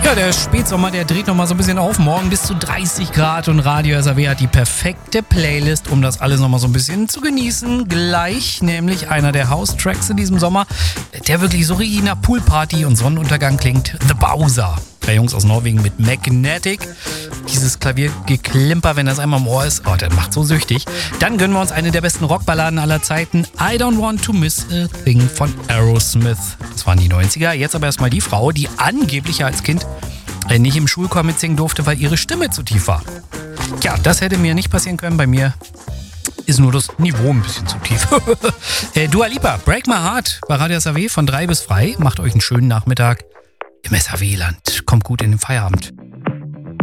Ja, der Spätsommer, der dreht nochmal so ein bisschen auf. Morgen bis zu 30 Grad und Radio SAW hat die perfekte Playlist, um das alles nochmal so ein bisschen zu genießen. Gleich nämlich einer der House-Tracks in diesem Sommer, der wirklich so richtig nach Poolparty und Sonnenuntergang klingt. The Bowser. 3 Jungs aus Norwegen mit Magnetic. Dieses Klaviergeklimper, wenn das einmal im Ohr ist, oh, das macht so süchtig. Dann gönnen wir uns eine der besten Rockballaden aller Zeiten. I Don't Want to Miss a Thing von Aerosmith. Das waren die 90er. Jetzt aber erstmal die Frau, die angeblich als Kind nicht im Schulchor mitsingen durfte, weil ihre Stimme zu tief war. Ja, das hätte mir nicht passieren können. Bei mir ist nur das Niveau ein bisschen zu tief. Dua Lipa, Break My Heart bei Radio SAW von 3 bis frei. Macht euch einen schönen Nachmittag im SAW-Land. Kommt gut in den Feierabend.